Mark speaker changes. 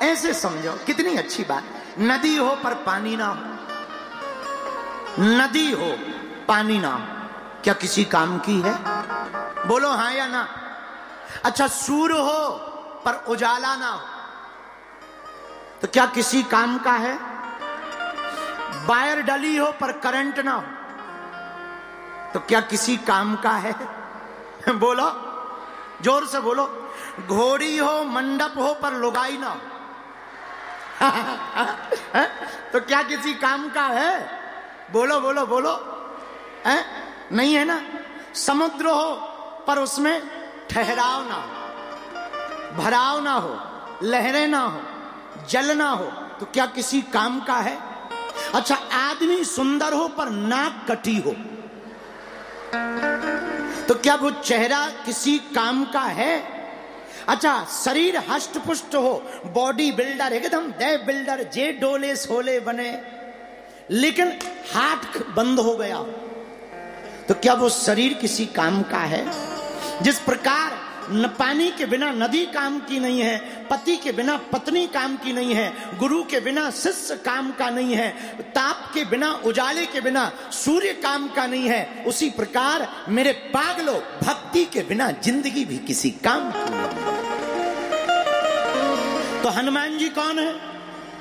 Speaker 1: ऐसे समझो, कितनी अच्छी बात। नदी हो पर पानी ना हो, नदी हो पानी ना हो, क्या किसी काम की है? बोलो हाँ या ना। अच्छा, सूर्य हो पर उजाला ना हो, तो क्या किसी काम का है? वायर डली हो पर करंट ना हो, तो क्या किसी काम का है? बोलो, जोर से बोलो। घोड़ी हो मंडप हो पर लुगाई ना हो, तो क्या किसी काम का है? बोलो बोलो बोलो, है? नहीं है ना। समुद्र हो पर उसमें ठहराव ना हो, भराव ना हो, लहरें ना हो, जल ना हो, तो क्या किसी काम का है? अच्छा, आदमी सुंदर हो पर नाक कटी हो, तो क्या वो चेहरा किसी काम का है? अच्छा, शरीर हष्ट पुष्ट हो, बॉडी बिल्डर एकदम दे बिल्डर, जे डोले सोले बने, लेकिन हार्ट बंद हो गया, तो क्या वो शरीर किसी काम का है? जिस प्रकार न पानी के बिना नदी काम की नहीं है, पति के बिना पत्नी काम की नहीं है, गुरु के बिना शिष्य काम का नहीं है, ताप के बिना उजाले के बिना सूर्य काम का नहीं है, उसी प्रकार मेरे पागलों, भक्ति के बिना जिंदगी भी किसी काम की नहीं है। तो हनुमान जी कौन है?